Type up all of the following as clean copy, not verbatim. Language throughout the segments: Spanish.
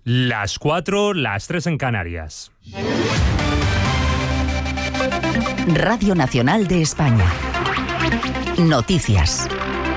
Las 4, las 3 en Canarias. Radio Nacional de España. Noticias.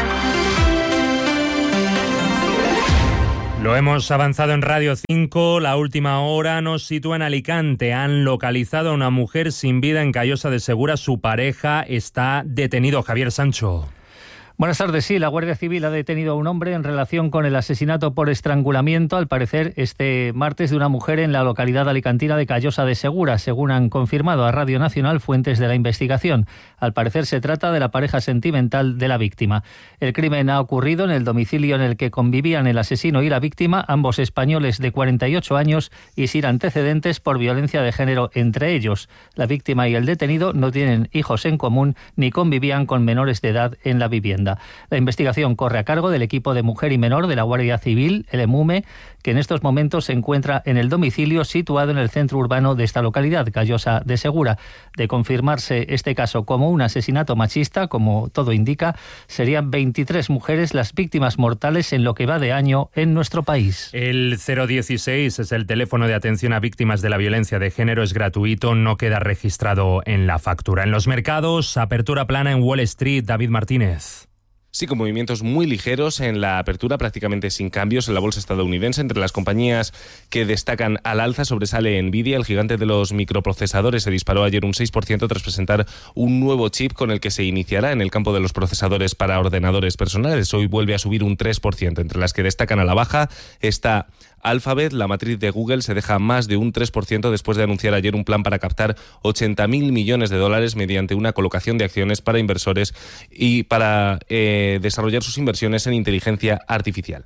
Lo hemos avanzado en Radio 5, la última hora nos sitúa en Alicante. Han localizado a una mujer sin vida en Callosa de Segura. Su pareja está detenido. Javier Sancho. Buenas tardes. Sí, la Guardia Civil ha detenido a un hombre en relación con el asesinato por estrangulamiento, al parecer este martes, de una mujer en la localidad alicantina de Callosa de Segura, según han confirmado a Radio Nacional fuentes de la investigación. Al parecer se trata de la pareja sentimental de la víctima. El crimen ha ocurrido en el domicilio en el que convivían el asesino y la víctima, ambos españoles de 48 años y sin antecedentes por violencia de género entre ellos. La víctima y el detenido no tienen hijos en común ni convivían con menores de edad en la vivienda. La investigación corre a cargo del equipo de mujer y menor de la Guardia Civil, el EMUME, que en estos momentos se encuentra en el domicilio situado en el centro urbano de esta localidad, Callosa de Segura. De confirmarse este caso como un asesinato machista, como todo indica, serían 23 mujeres las víctimas mortales en lo que va de año en nuestro país. El 016 es el teléfono de atención a víctimas de la violencia de género, es gratuito, no queda registrado en la factura. En los mercados, apertura plana en Wall Street. David Martínez. Sí, con movimientos muy ligeros en la apertura, prácticamente sin cambios en la bolsa estadounidense. Entre las compañías que destacan al alza sobresale Nvidia, el gigante de los microprocesadores. Se disparó ayer un 6% tras presentar un nuevo chip con el que se iniciará en el campo de los procesadores para ordenadores personales. Hoy vuelve a subir un 3%. Entre las que destacan a la baja está Alphabet. La matriz de Google se deja más de un 3% después de anunciar ayer un plan para captar $80.000 millones mediante una colocación de acciones para inversores y para desarrollar sus inversiones en inteligencia artificial.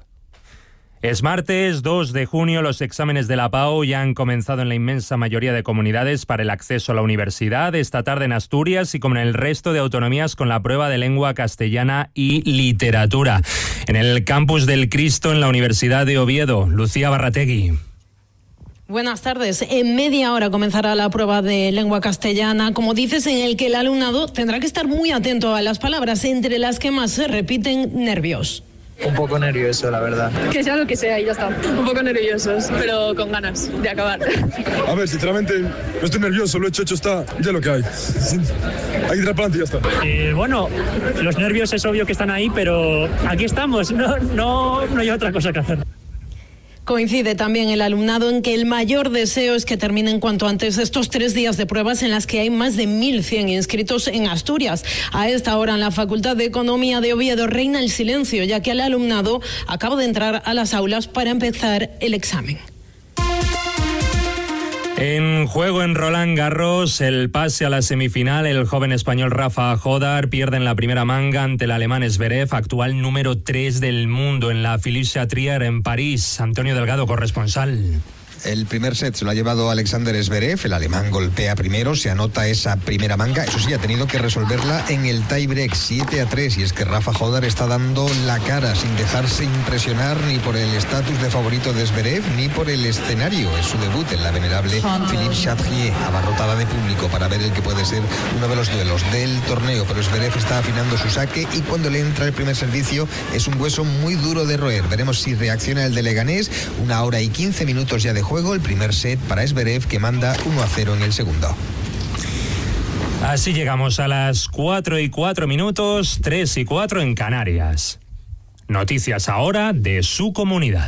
Es martes 2 de junio, los exámenes de la PAO ya han comenzado en la inmensa mayoría de comunidades para el acceso a la universidad. Esta tarde en Asturias y como en el resto de autonomías con la prueba de lengua castellana y literatura. En el campus del Cristo en la Universidad de Oviedo, Lucía Barrategui. Buenas tardes. En media hora comenzará la prueba de lengua castellana, como dices, en el que el alumnado tendrá que estar muy atento a las palabras, entre las que más se repiten: nervios. Un poco nervioso, la verdad. Que sea lo que sea y ya está. Un poco nerviosos, pero con ganas de acabar. A ver, sinceramente, no estoy nervioso, lo hecho está, ya lo que hay. Hay que tirar para adelante y ya está. Bueno, los nervios es obvio que están ahí, pero aquí estamos, no hay otra cosa que hacer. Coincide también el alumnado en que el mayor deseo es que terminen cuanto antes estos 3 días de pruebas en las que hay más de 1.100 inscritos en Asturias. A esta hora en la Facultad de Economía de Oviedo reina el silencio, ya que el alumnado acaba de entrar a las aulas para empezar el examen. En juego en Roland Garros, el pase a la semifinal. El joven español Rafa Jodar pierde en la primera manga ante el alemán Zverev, actual número 3 del mundo, en la Philippe Chatrier en París. Antonio Delgado, corresponsal. El primer set se lo ha llevado Alexander Zverev, el alemán golpea primero, se anota esa primera manga, eso sí, ha tenido que resolverla en el tiebreak 7-3, y es que Rafa Jodar está dando la cara sin dejarse impresionar ni por el estatus de favorito de Zverev ni por el escenario. Es su debut en la venerable Philippe Chatrier, abarrotada de público para ver el que puede ser uno de los duelos del torneo, pero Zverev está afinando su saque y cuando le entra el primer servicio es un hueso muy duro de roer. Veremos si reacciona el de Leganés. 1 hora y 15 minutos ya de juego. El primer set para Zverev, que manda 1-0 en el segundo. Así llegamos a las 4:04, 3:04 en Canarias. Noticias ahora de su comunidad.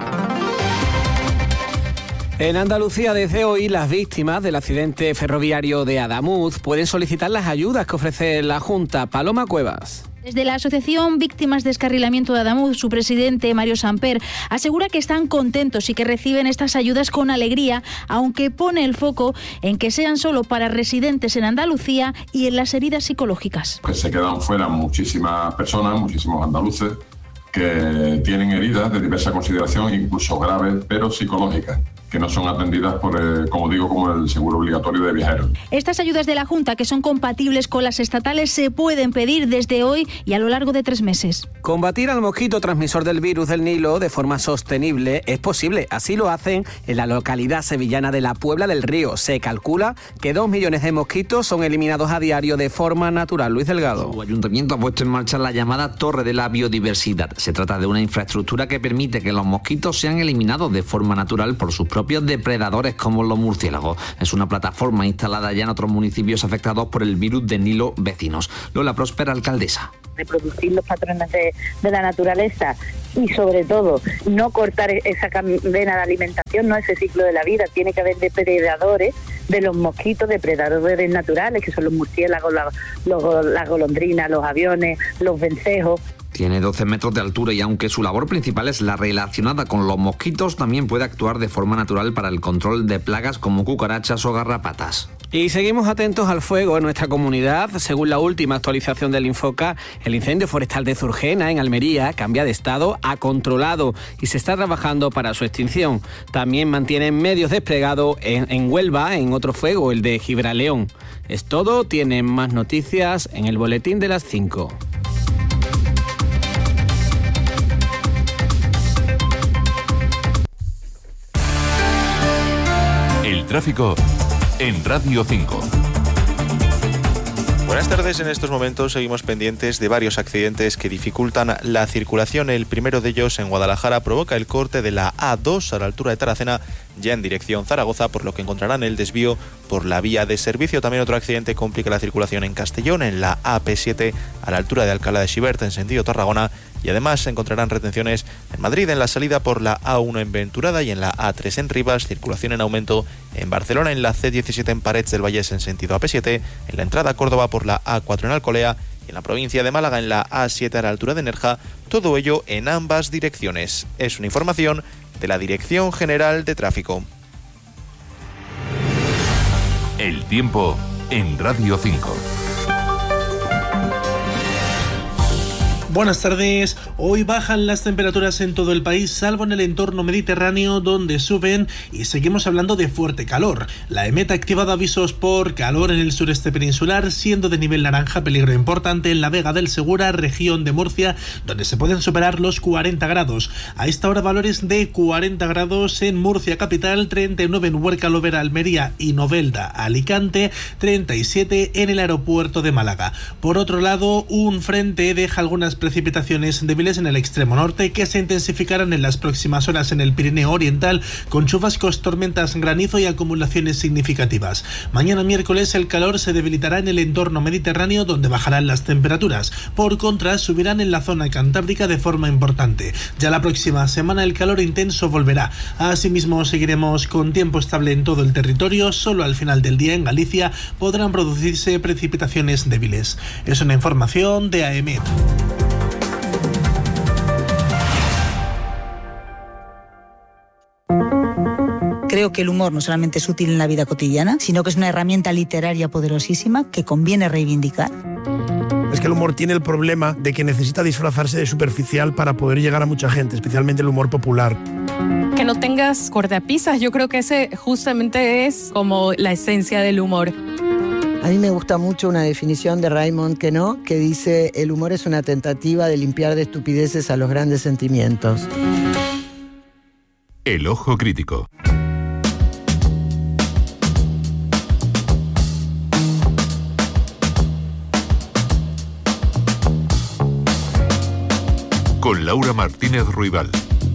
En Andalucía, desde hoy, las víctimas del accidente ferroviario de Adamuz pueden solicitar las ayudas que ofrece la Junta. Paloma Cuevas. Desde la Asociación Víctimas de Descarrilamiento de Adamuz, su presidente, Mario Samper, asegura que están contentos y que reciben estas ayudas con alegría, aunque pone el foco en que sean solo para residentes en Andalucía y en las heridas psicológicas. Que se quedan fuera muchísimas personas, muchísimos andaluces, que tienen heridas de diversa consideración, incluso graves, pero psicológicas. que no son atendidas por, como digo, como el seguro obligatorio de viajeros. Estas ayudas de la Junta, que son compatibles con las estatales, se pueden pedir desde hoy y a lo largo de 3 meses. Combatir al mosquito transmisor del virus del Nilo de forma sostenible es posible. Así lo hacen en la localidad sevillana de la Puebla del Río. Se calcula que 2 millones de mosquitos son eliminados a diario de forma natural. Luis Delgado. Su ayuntamiento ha puesto en marcha la llamada Torre de la Biodiversidad. Se trata de una infraestructura que permite que los mosquitos sean eliminados de forma natural por sus propios depredadores como los murciélagos. Es una plataforma instalada ya en otros municipios afectados por el virus de Nilo vecinos. Lola Próspera, alcaldesa. Reproducir los patrones de la naturaleza y sobre todo no cortar esa cadena de alimentación, no ese ciclo de la vida. Tiene que haber depredadores de los mosquitos, depredadores naturales, que son los murciélagos, las golondrinas, los aviones, los vencejos. Tiene 12 metros de altura y aunque su labor principal es la relacionada con los mosquitos, también puede actuar de forma natural para el control de plagas como cucarachas o garrapatas. Y seguimos atentos al fuego en nuestra comunidad. Según la última actualización del Infoca, el incendio forestal de Zurgena, en Almería, cambia de estado a controlado y se está trabajando para su extinción. También mantienen medios desplegados en Huelva, en otro fuego, el de Gibraleón. Es todo, tienen más noticias en el boletín de las 5. El tráfico en Radio 5. Buenas tardes. En estos momentos seguimos pendientes de varios accidentes que dificultan la circulación. El primero de ellos en Guadalajara provoca el corte de la A2 a la altura de Taracena, ya en dirección Zaragoza, por lo que encontrarán el desvío por la vía de servicio. También otro accidente complica la circulación en Castellón, en la AP7 a la altura de Alcalá de Xivert, en sentido Tarragona. Y además se encontrarán retenciones en Madrid, en la salida por la A1 en Venturada y en la A3 en Rivas, circulación en aumento en Barcelona, en la C17 en Parets del Vallés en sentido AP7, en la entrada a Córdoba por la A4 en Alcolea y en la provincia de Málaga en la A7 a la altura de Nerja, todo ello en ambas direcciones. Es una información de la Dirección General de Tráfico. El tiempo en Radio 5. Buenas tardes. Hoy bajan las temperaturas en todo el país, salvo en el entorno mediterráneo, donde suben, y seguimos hablando de fuerte calor. La EMET ha activado avisos por calor en el sureste peninsular, siendo de nivel naranja peligro importante en la Vega del Segura, región de Murcia, donde se pueden superar los 40 grados. A esta hora valores de 40 grados en Murcia capital, 39 en Huerca, Lovera, Almería y Novelda, Alicante, 37 en el aeropuerto de Málaga. Por otro lado, un frente deja algunas precipitaciones débiles en el extremo norte que se intensificarán en las próximas horas en el Pirineo Oriental, con chubascos, tormentas, granizo y acumulaciones significativas. Mañana miércoles el calor se debilitará en el entorno mediterráneo, donde bajarán las temperaturas. Por contra, subirán en la zona cantábrica de forma importante. Ya la próxima semana el calor intenso volverá. Asimismo, seguiremos con tiempo estable en todo el territorio. Solo al final del día en Galicia podrán producirse precipitaciones débiles. Es una información de AEMET. Creo que el humor no solamente es útil en la vida cotidiana, sino que es una herramienta literaria poderosísima que conviene reivindicar. Es que el humor tiene el problema de que necesita disfrazarse de superficial para poder llegar a mucha gente, especialmente el humor popular. Que no tengas cortapisas, yo creo que ese justamente es como la esencia del humor. A mí me gusta mucho una definición de Raymond Queneau que dice: el humor es una tentativa de limpiar de estupideces a los grandes sentimientos. El ojo crítico. Con Laura Martínez Ruibal.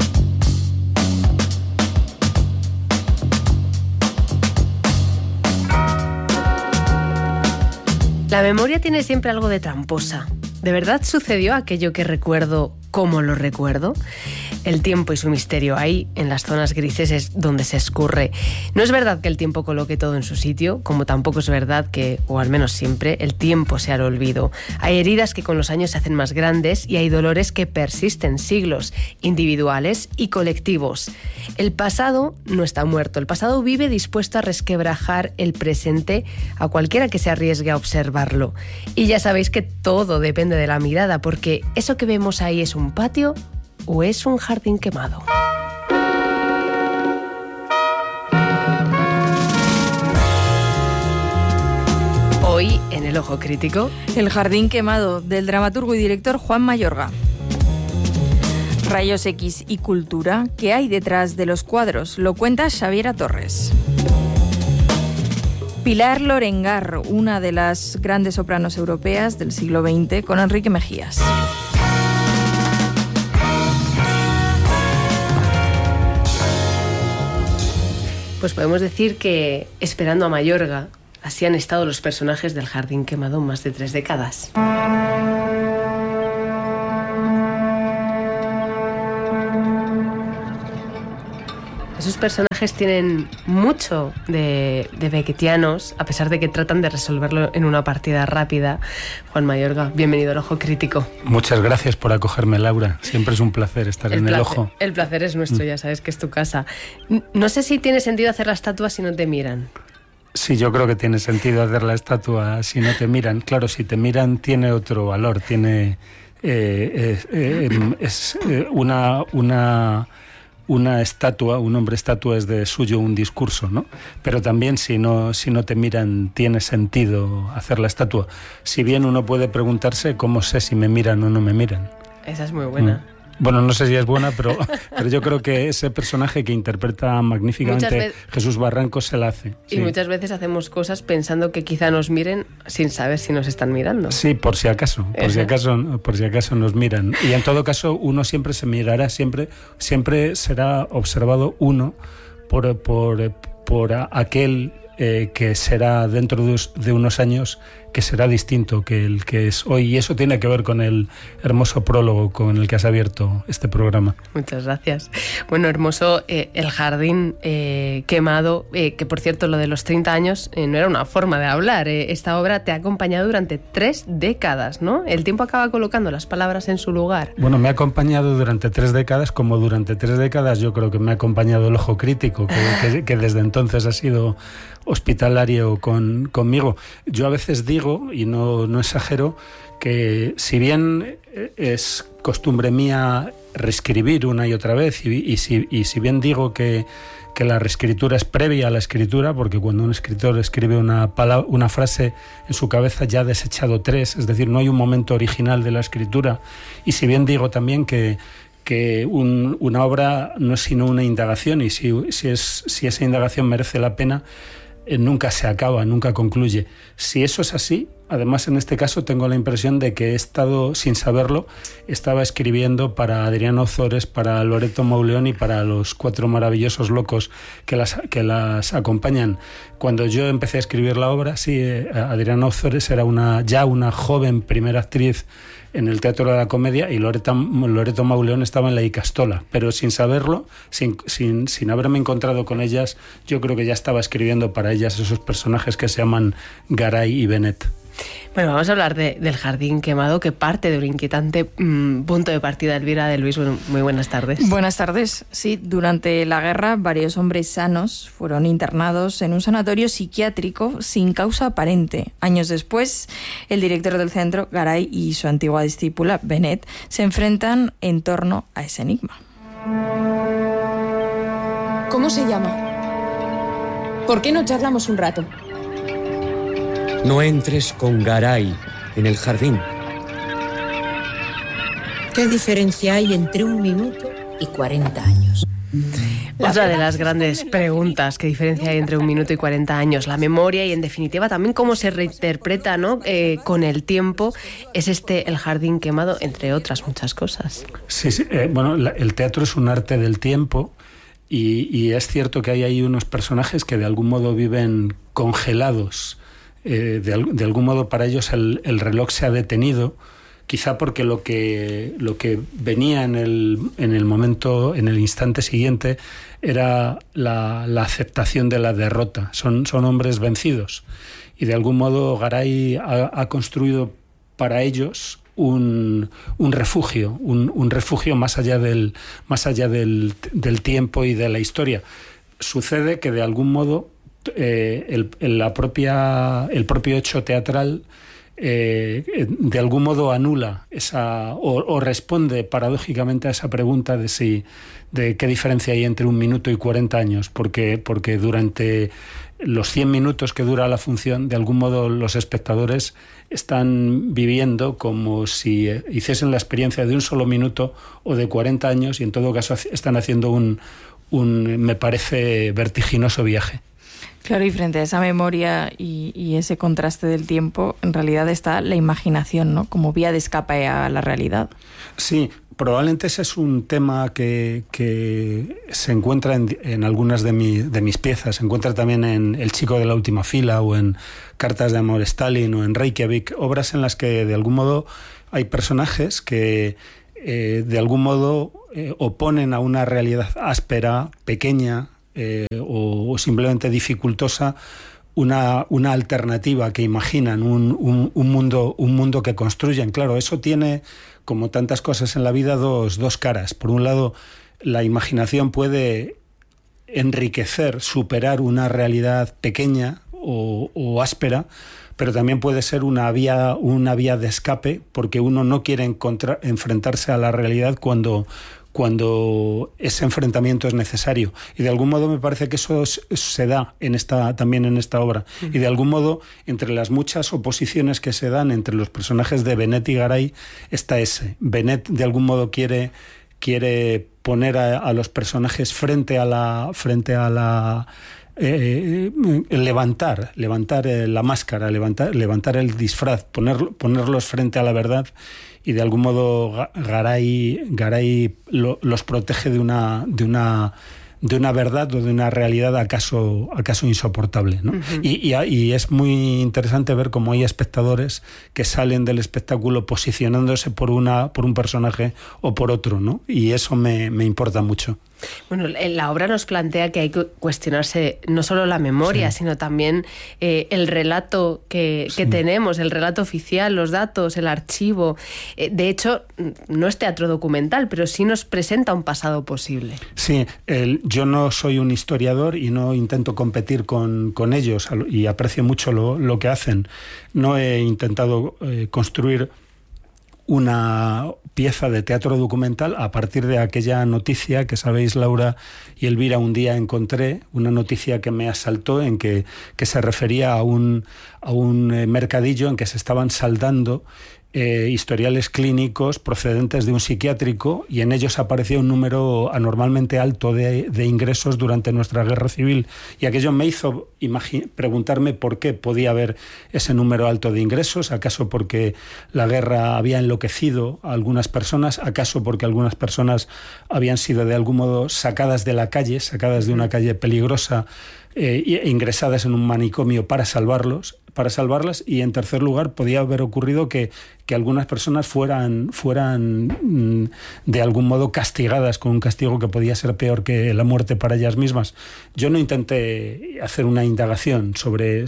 La memoria tiene siempre algo de tramposa. ¿De verdad sucedió aquello que recuerdo como lo recuerdo? El tiempo y su misterio ahí, en las zonas grises, es donde se escurre. No es verdad que el tiempo coloque todo en su sitio, como tampoco es verdad que, o al menos siempre, el tiempo sea el olvido. Hay heridas que con los años se hacen más grandes y hay dolores que persisten siglos, individuales y colectivos. El pasado no está muerto. El pasado vive dispuesto a resquebrajar el presente a cualquiera que se arriesgue a observarlo. Y ya sabéis que todo depende de la mirada, porque eso que vemos ahí es un patio o es un jardín quemado. Hoy en El Ojo Crítico. El jardín quemado, del dramaturgo y director Juan Mayorga. Rayos X y cultura, ¿qué hay detrás de los cuadros? Lo cuenta Xaviera Torres. Pilar Lorengar, una de las grandes sopranos europeas del siglo XX, con Enrique Mejías. Pues podemos decir que, esperando a Mayorga, así han estado los personajes del Jardín Quemado más de 3 décadas. Esos personajes tienen mucho de beckettianos, a pesar de que tratan de resolverlo en una partida rápida. Juan Mayorga, bienvenido al Ojo Crítico. Muchas gracias por acogerme, Laura. Siempre es un placer estar en el Ojo. El placer es nuestro, ya sabes que es tu casa. No sé si tiene sentido hacer la estatua si no te miran. Sí, yo creo que tiene sentido hacer la estatua si no te miran. Claro, si te miran tiene otro valor, tiene una estatua, un hombre estatua es de suyo un discurso, ¿no? Pero también si no te miran tiene sentido hacer la estatua. Si bien uno puede preguntarse cómo sé si me miran o no me miran. Esa es muy buena. Bueno, no sé si es buena, pero yo creo que ese personaje que interpreta magníficamente Jesús Barranco se la hace. Y muchas veces hacemos cosas pensando que quizá nos miren sin saber si nos están mirando. Sí, por si acaso nos miran. Y en todo caso, uno siempre se mirará, siempre será observado uno por aquel que será dentro de unos años, que será distinto que el que es hoy, y eso tiene que ver con el hermoso prólogo con el que has abierto este programa. Muchas gracias. Bueno, hermoso El Jardín Quemado, que por cierto lo de los 30 años no era una forma de hablar. Esta obra te ha acompañado durante 3 décadas, ¿no? El tiempo acaba colocando las palabras en su lugar. Bueno, me ha acompañado durante 3 décadas, como durante 3 décadas yo creo que me ha acompañado el Ojo Crítico, que desde entonces ha sido hospitalario conmigo. Yo a veces digo, y no exagero, que si bien es costumbre mía reescribir una y otra vez, y si bien digo que la reescritura es previa a la escritura, porque cuando un escritor escribe una frase en su cabeza ya ha desechado 3, es decir, no hay un momento original de la escritura, y si bien digo también que una obra no es sino una indagación, y si esa indagación merece la pena, nunca se acaba, nunca concluye. Si eso es así, además en este caso tengo la impresión de que he estado, sin saberlo, estaba escribiendo para Adriano Ozores, para Loreto Mauleón y para los 4 maravillosos locos que las acompañan. Cuando yo empecé a escribir la obra, sí, Adriano Ozores era ya una joven primera actriz en el Teatro de la Comedia, y Loreto Mauleón estaba en la Icastola, pero sin saberlo, sin haberme encontrado con ellas, yo creo que ya estaba escribiendo para ellas esos personajes que se llaman Garay y Benet. Bueno, vamos a hablar del Jardín Quemado, que parte de un inquietante punto de partida. Elvira de Luis, muy buenas tardes. Buenas tardes. Sí, durante la guerra varios hombres sanos fueron internados en un sanatorio psiquiátrico sin causa aparente. Años después, el director del centro, Garay, y su antigua discípula, Benet, se enfrentan en torno a ese enigma. ¿Cómo se llama? ¿Por qué no charlamos un rato? No entres con Garay en el jardín. ¿Qué diferencia hay entre 1 minuto y 40 años? Otra de las grandes preguntas, ¿qué diferencia hay entre 1 minuto y 40 años? La memoria y, en definitiva, también cómo se reinterpreta, ¿no? Con el tiempo, es El Jardín Quemado, entre otras muchas cosas. Sí, bueno, el teatro es un arte del tiempo, y es cierto que hay ahí unos personajes que de algún modo viven congelados. De algún modo para ellos el reloj se ha detenido, quizá porque lo que venía en el momento, en el instante siguiente, era la aceptación de la derrota. Son hombres vencidos, y de algún modo Garay ha construido para ellos un refugio, un refugio más allá del tiempo y de la historia. Sucede que de algún modo el propio hecho teatral de algún modo anula esa o responde paradójicamente a esa pregunta de qué diferencia hay entre 1 minuto y 40 años, porque durante los 100 minutos que dura la función, de algún modo los espectadores están viviendo como si hiciesen la experiencia de un solo minuto o de 40 años, y en todo caso están haciendo un me parece vertiginoso viaje. Claro, y frente a esa memoria y ese contraste del tiempo, en realidad está la imaginación, ¿no? Como vía de escape a la realidad. Sí, probablemente ese es un tema que se encuentra en algunas de mis piezas. Se encuentra también en El chico de la última fila, o en Cartas de amor Stalin, o en Reykjavik, obras en las que de algún modo hay personajes que de algún modo oponen a una realidad áspera, pequeña, o simplemente dificultosa, una alternativa que imaginan, un mundo que construyen. Claro, eso tiene, como tantas cosas en la vida, dos caras. Por un lado, la imaginación puede enriquecer, superar una realidad pequeña o áspera, pero también puede ser una vía de escape, porque uno no quiere enfrentarse a la realidad cuando ese enfrentamiento es necesario. Y de algún modo me parece que eso se da también en esta obra. Y de algún modo, entre las muchas oposiciones que se dan entre los personajes de Benet y Garay, está ese. Benet de algún modo quiere poner a los personajes frente a la levantar la máscara, levantar el disfraz, ponerlos frente a la verdad, y de algún modo Garay los protege de una verdad o de una realidad acaso insoportable, ¿no? Uh-huh. Y es muy interesante ver cómo hay espectadores que salen del espectáculo posicionándose por un personaje o por otro, ¿no? Y eso me importa mucho. Bueno, la obra nos plantea que hay que cuestionarse no solo la memoria, sí, sino también el relato que tenemos, el relato oficial, los datos, el archivo. De hecho, no es teatro documental, pero sí nos presenta un pasado posible. Sí, yo no soy un historiador y no intento competir con ellos, y aprecio mucho lo que hacen. No he intentado construir una pieza de teatro documental a partir de aquella noticia que, sabéis, Laura y Elvira, un día encontré una noticia que me asaltó, en que se refería a un mercadillo en que se estaban saldando historiales clínicos procedentes de un psiquiátrico, y en ellos aparecía un número anormalmente alto de ingresos durante nuestra guerra civil, y aquello me hizo preguntarme por qué podía haber ese número alto de ingresos. ¿Acaso porque la guerra había enloquecido a algunas personas? ¿Acaso porque algunas personas habían sido de algún modo sacadas de la calle, sacadas de una calle peligrosa, e ingresadas en un manicomio para salvarlas? Y en tercer lugar, podía haber ocurrido que algunas personas fueran de algún modo castigadas con un castigo que podía ser peor que la muerte para ellas mismas. Yo no intenté hacer una indagación sobre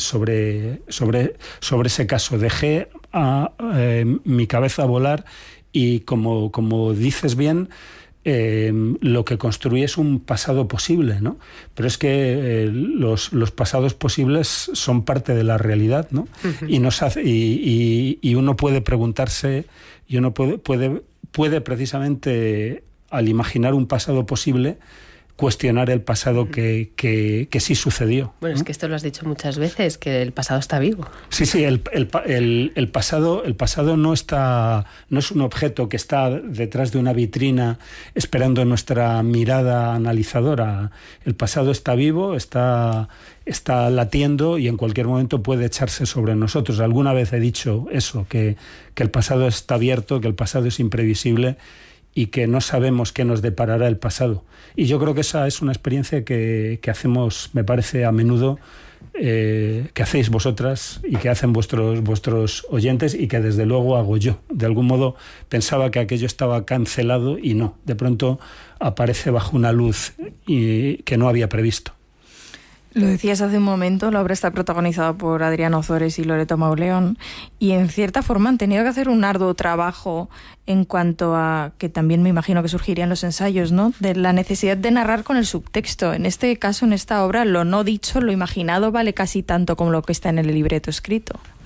ese caso. Dejé mi cabeza volar, y como dices bien, lo que construye es un pasado posible, ¿no? Pero es que los pasados posibles son parte de la realidad, ¿no? Uh-huh. Y uno puede preguntarse, y uno puede precisamente, al imaginar un pasado posible, cuestionar el pasado que sí sucedió. Bueno, ¿no? Es que esto lo has dicho muchas veces, que el pasado está vivo. Sí, el pasado no es un objeto que está detrás de una vitrina esperando nuestra mirada analizadora. El pasado está vivo, está latiendo, y en cualquier momento puede echarse sobre nosotros. Alguna vez he dicho eso, que el pasado está abierto, que el pasado es imprevisible, y que no sabemos qué nos deparará el pasado. Y yo creo que esa es una experiencia que hacemos, me parece, a menudo, que hacéis vosotras y que hacen vuestros oyentes, y que desde luego hago yo. De algún modo pensaba que aquello estaba cancelado, y no. De pronto aparece bajo una luz que no había previsto. Lo decías hace un momento, la obra está protagonizada por Adrián Ozores y Loreto Mauleón, y en cierta forma han tenido que hacer un arduo trabajo en cuanto a, que también me imagino que surgiría en los ensayos, ¿no?, de la necesidad de narrar con el subtexto. En este caso, en esta obra, lo no dicho, lo imaginado vale casi tanto como lo que está en el libreto escrito.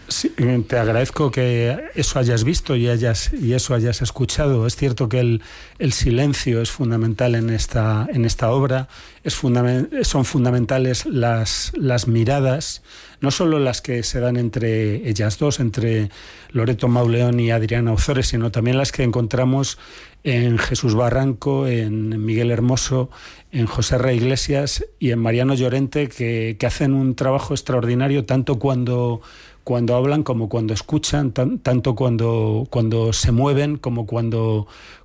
Sí, te agradezco que eso hayas visto y eso hayas escuchado. Es cierto que el silencio es fundamental en esta obra. Son fundamentales las miradas, no solo las que se dan entre ellas dos, entre Loreto Mauleón y Adriana Ozores, sino también las que encontramos en Jesús Barranco, en Miguel Hermoso, en José Rey Iglesias y en Mariano Llorente, que hacen un trabajo extraordinario tanto cuando hablan como cuando escuchan, tanto cuando se mueven como cuando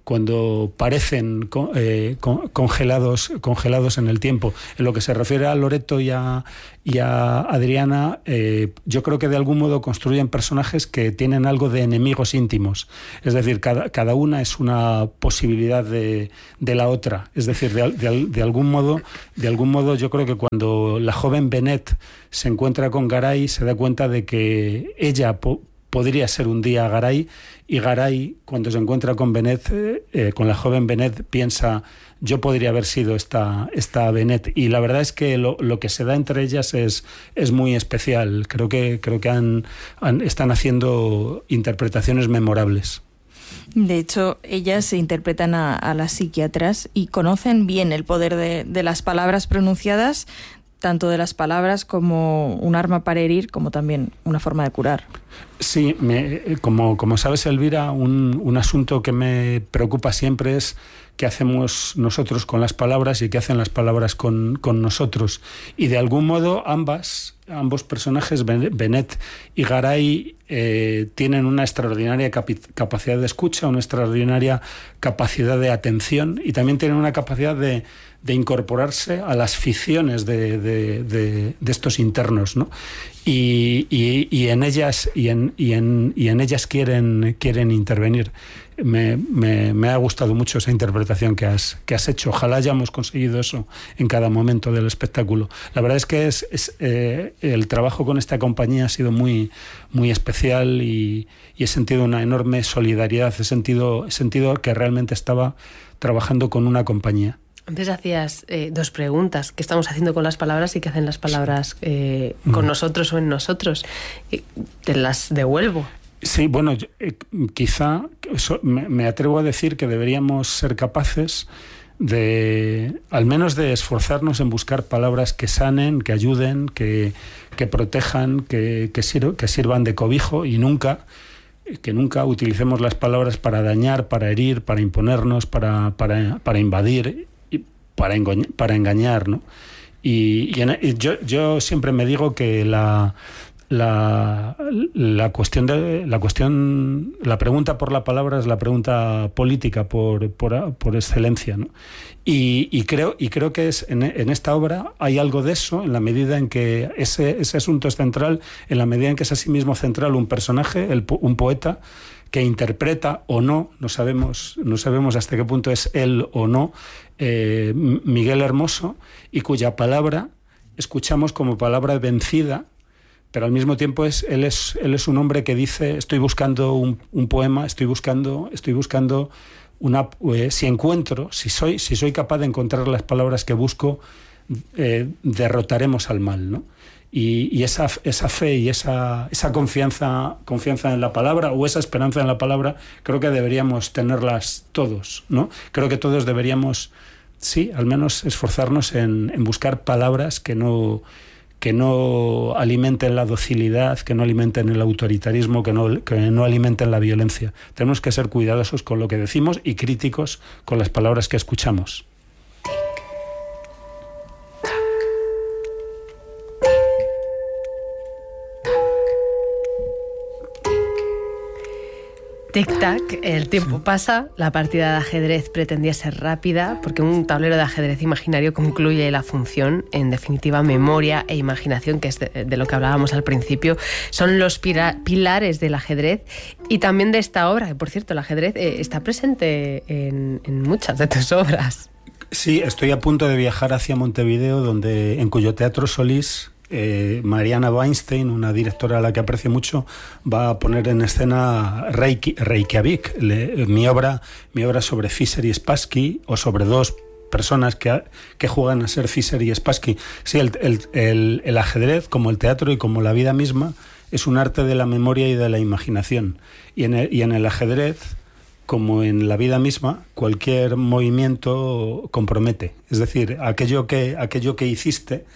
parecen congelados en el tiempo. En lo que se refiere a Loreto y a Adriana, yo creo que de algún modo construyen personajes que tienen algo de enemigos íntimos. Es decir, cada una es una posibilidad de la otra. Es decir, de algún modo yo creo que cuando la joven Benet se encuentra con Garay, se da cuenta de que ella podría ser un día Garay, y Garay, cuando se encuentra con Benet, con la joven Benet, piensa: yo podría haber sido esta Benet. Y la verdad es que lo que se da entre ellas es muy especial. Creo que están haciendo interpretaciones memorables. De hecho, ellas se interpretan a las psiquiatras y conocen bien el poder de las palabras pronunciadas, tanto de las palabras como un arma para herir, como también una forma de curar. Sí, como sabes, Elvira, un asunto que me preocupa siempre es qué hacemos nosotros con las palabras y qué hacen las palabras con nosotros. Y de algún modo ambos personajes, Benet y Garay, tienen una extraordinaria capacidad de escucha, una extraordinaria capacidad de atención, y también tienen una capacidad de incorporarse a las ficciones de estos internos, ¿no? Y en ellas quieren intervenir. Me ha gustado mucho esa interpretación que has hecho. Ojalá hayamos conseguido eso en cada momento del espectáculo. La verdad es que el trabajo con esta compañía ha sido muy, muy especial, y he sentido una enorme solidaridad. He sentido que realmente estaba trabajando con una compañía. Antes hacías dos preguntas: ¿qué estamos haciendo con las palabras y qué hacen las palabras con nosotros o en nosotros? Te las devuelvo. Sí, bueno, quizá me atrevo a decir que deberíamos ser capaces al menos de esforzarnos en buscar palabras que sanen, que ayuden, que protejan, que sirvan de cobijo, y que nunca utilicemos las palabras para dañar, para herir, para imponernos, para invadir, para engañar, ¿no? Y yo siempre me digo que la pregunta por la palabra es la pregunta política por excelencia, ¿no? Y creo que en esta obra hay algo de eso, en la medida en que ese asunto es central, en la medida en que es asimismo central un personaje, un poeta, que interpreta o no sabemos hasta qué punto es él o no, Miguel Hermoso, y cuya palabra escuchamos como palabra vencida, pero al mismo tiempo él es un hombre que dice: estoy buscando un poema, estoy buscando si soy capaz de encontrar las palabras que busco, derrotaremos al mal, ¿no? Y esa fe y esa confianza en la palabra, o esa esperanza en la palabra, creo que deberíamos tenerlas todos, ¿no? Creo que todos deberíamos, sí, al menos esforzarnos en buscar palabras que no alimenten la docilidad, que no alimenten el autoritarismo, que no alimenten la violencia. Tenemos que ser cuidadosos con lo que decimos y críticos con las palabras que escuchamos. Tic-tac, el tiempo pasa, la partida de ajedrez pretendía ser rápida, porque un tablero de ajedrez imaginario concluye la función. En definitiva, memoria e imaginación, que es de lo que hablábamos al principio, son los pilares del ajedrez y también de esta obra, que por cierto, el ajedrez está presente en muchas de tus obras. Sí, estoy a punto de viajar hacia Montevideo, en cuyo Teatro Solís Mariana Weinstein, una directora a la que aprecio mucho, va a poner en escena Reykjavik, mi obra sobre Fischer y Spassky, o sobre dos personas que juegan a ser Fischer y Spassky. Sí, el ajedrez, como el teatro y como la vida misma, es un arte de la memoria y de la imaginación. Y en el ajedrez, como en la vida misma, cualquier movimiento compromete. Es decir, aquello que hiciste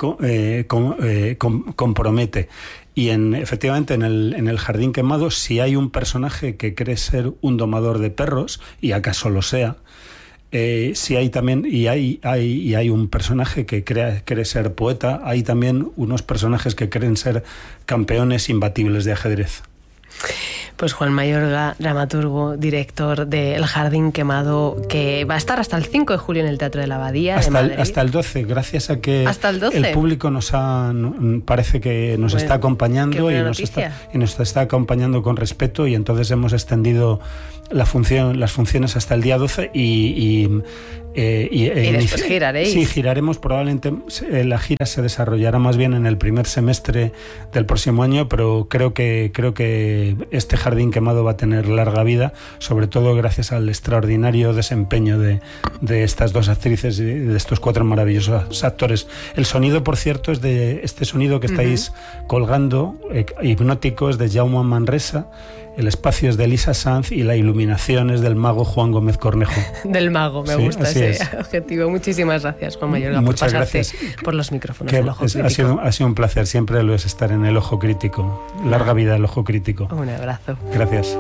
compromete. Y efectivamente en el Jardín Quemado, si hay un personaje que cree ser un domador de perros, y acaso lo sea, si hay también hay un personaje que cree ser poeta, hay también unos personajes que creen ser campeones imbatibles de ajedrez. Pues Juan Mayorga, dramaturgo, director de El Jardín Quemado, que va a estar hasta el 5 de julio en el Teatro de la Abadía de Madrid. Hasta el 12, gracias a que el público parece que nos está acompañando y nos está acompañando con respeto, y entonces hemos extendido las funciones hasta el día 12 y después giraréis. Sí, giraremos. Probablemente la gira se desarrollará más bien en el primer semestre del próximo año, pero creo que este Jardín Quemado va a tener larga vida, sobre todo gracias al extraordinario desempeño de estas dos actrices y de estos 4 maravillosos actores. El sonido, por cierto, es de este sonido que estáis colgando, hipnótico, es de Jaume Manresa. El espacio es de Elisa Sanz y la iluminación es del mago Juan Gómez Cornejo. Del mago, me gusta ese adjetivo. Muchísimas gracias, Juan Mayorga, por pasarte por los micrófonos del Ojo Crítico. Ha sido un placer, siempre lo es estar en el Ojo Crítico. Larga vida el Ojo Crítico. Un abrazo. Gracias.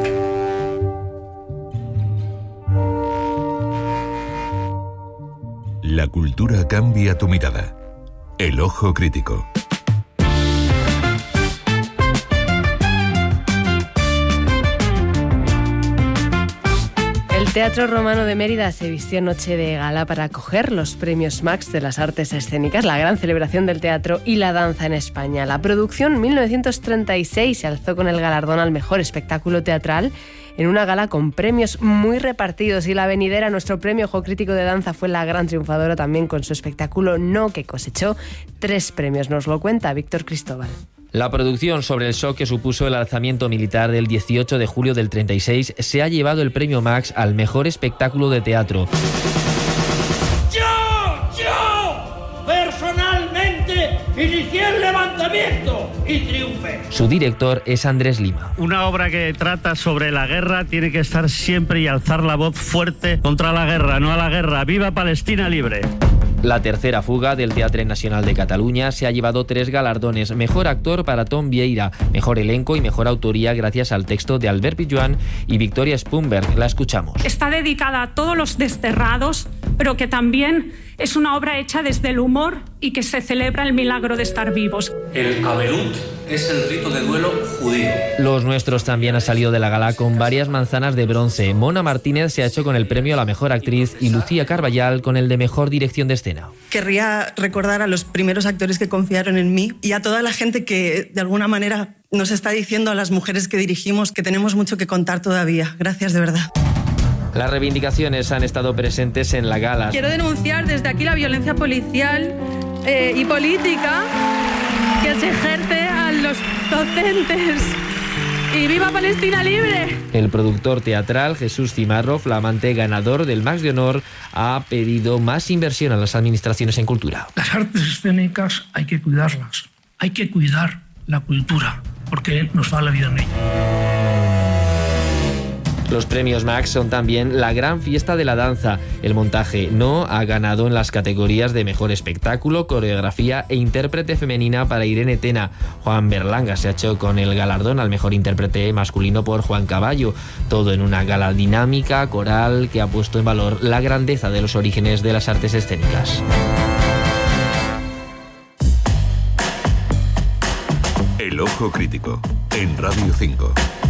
La cultura cambia tu mirada. El Ojo Crítico. El Teatro Romano de Mérida se vistió noche de gala para acoger los premios Max de las artes escénicas, la gran celebración del teatro y la danza en España. La producción 1936 se alzó con el galardón al mejor espectáculo teatral en una gala con premios muy repartidos, y la venidera, nuestro premio Ojo Crítico de Danza, fue la gran triunfadora también con su espectáculo No, que cosechó 3 premios. Nos lo cuenta Víctor Cristóbal. La producción sobre el shock que supuso el alzamiento militar del 18 de julio del 36 se ha llevado el premio Max al mejor espectáculo de teatro. Yo, personalmente, inicié el levantamiento y triunfé. Su director es Andrés Lima. Una obra que trata sobre la guerra tiene que estar siempre y alzar la voz fuerte contra la guerra, no a la guerra. ¡Viva Palestina libre! La tercera fuga del Teatre Nacional de Cataluña se ha llevado 3 galardones: mejor actor para Tom Vieira, mejor elenco y mejor autoría gracias al texto de Albert Pijuan y Victoria Spunberg. La escuchamos. Está dedicada a todos los desterrados, pero que también es una obra hecha desde el humor y que se celebra el milagro de estar vivos. El Abelut es el rito de duelo judío. Los Nuestros también ha salido de la gala con varias manzanas de bronce. Mona Martínez se ha hecho con el premio a la mejor actriz y Lucía Carballal con el de mejor dirección de escena. Querría recordar a los primeros actores que confiaron en mí y a toda la gente que de alguna manera nos está diciendo a las mujeres que dirigimos que tenemos mucho que contar todavía. Gracias, de verdad. Las reivindicaciones han estado presentes en la gala. Quiero denunciar desde aquí la violencia policial y política que se ejerce a los docentes. ¡Y viva Palestina libre! El productor teatral Jesús Cimarro, flamante ganador del Max de Honor, ha pedido más inversión a las administraciones en cultura. Las artes escénicas hay que cuidarlas. Hay que cuidar la cultura, porque nos va la vida en ella. Los premios Max son también la gran fiesta de la danza. El montaje No ha ganado en las categorías de mejor espectáculo, coreografía e intérprete femenina para Irene Tena. Juan Berlanga se ha hecho con el galardón al mejor intérprete masculino por Juan Caballo. Todo en una gala dinámica, coral, que ha puesto en valor la grandeza de los orígenes de las artes escénicas. El Ojo Crítico, en Radio 5.